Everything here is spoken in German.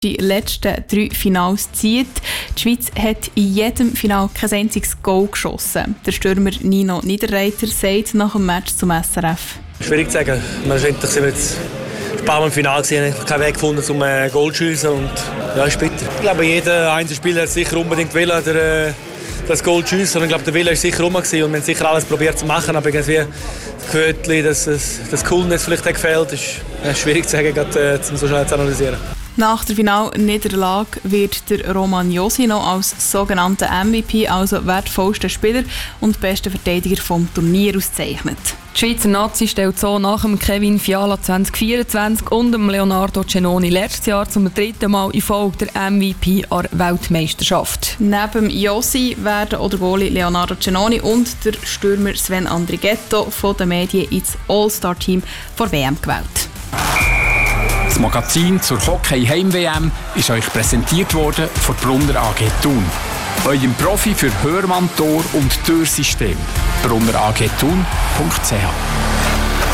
die letzten 3 Finals zieht. Die Schweiz hat in jedem Final kein einziges Goal geschossen. Der Stürmer Nino Niederreiter sagt nach dem Match zum SRF. Schwierig zu sagen. Schlussendlich sind wir jetzt ein paar Mal im Finale gesehen, keinen Weg gefunden, um Goal zu schiessen. Und ja, ist bitter. Ich glaube, jeder einzelne Spieler hat sicher unbedingt wollen, das Goal zu schiessen. Und ich glaube, der Wille war sicher rum und wir haben sicher alles probiert zu machen. Aber irgendwie das Coolness vielleicht hat gefehlt, ist schwierig zu sagen, gerade, so schnell zu analysieren. Nach der Finalniederlage wird der Roman Josi noch als sogenannter MVP, also wertvollster Spieler und bester Verteidiger vom Turnier ausgezeichnet. Die Schweizer Nazi stellt so nach dem Kevin Fiala 2024 und dem Leonardo Cenoni letztes Jahr zum 3. Mal in Folge der MVP an der Weltmeisterschaft. Neben Josi werden auch der Goalie Leonardo Cenoni und der Stürmer Sven Andrighetto von den Medien ins All-Star-Team der WM gewählt. Das Magazin zur Hockey-Heim-WM ist euch präsentiert worden von Brunner AG Thun. Eurem Profi für Hörmann-, Tor- und Türsystem. brunneragthun.ch